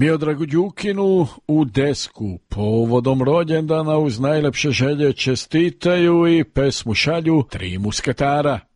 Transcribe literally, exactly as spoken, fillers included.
Miodragu Đukinu u Desku povodom rođendana uz najlepše želje čestitaju i pesmu šalju Tri musketara.